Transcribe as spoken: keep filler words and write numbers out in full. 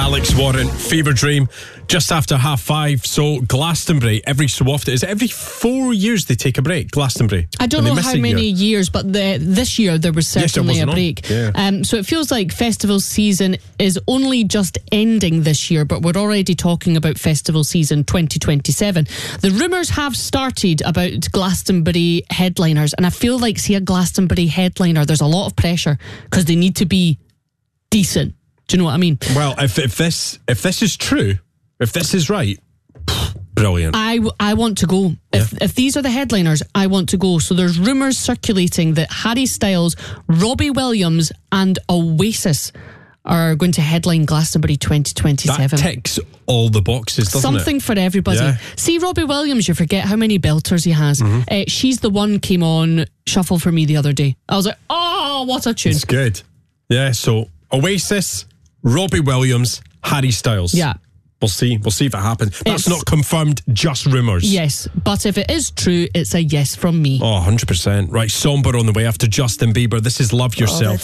Alex Warren, Fever Dream, just after half five. So Glastonbury, every so often, is it every four years they take a break, Glastonbury? I don't know how many year. years, but the, this year there was certainly yes, a break. Yeah. Um, so it feels like festival season is only just ending this year, but we're already talking about festival season twenty twenty-seven. The rumours have started about Glastonbury headliners, and I feel like, see, a Glastonbury headliner, there's a lot of pressure because they need to be decent. Do you know what I mean? Well, if, if this if this is true, if this is right, brilliant. I, I want to go. Yeah. If if these are the headliners, I want to go. So there's rumours circulating that Harry Styles, Robbie Williams and Oasis are going to headline Glastonbury twenty twenty-seven. That ticks all the boxes, doesn't Something it? for everybody. Yeah. See, Robbie Williams, you forget how many belters he has. Mm-hmm. Uh, She's the One came on Shuffle for me the other day. I was like, oh, what a tune. It's good. Yeah, so Oasis, Robbie Williams, Harry Styles. Yeah. We'll see. We'll see if it happens. That's It's- not confirmed, just rumours. Yes, but if it is true, it's a yes from me. Oh, one hundred percent. Right, Somber on the way after Justin Bieber. This is Love Yourself.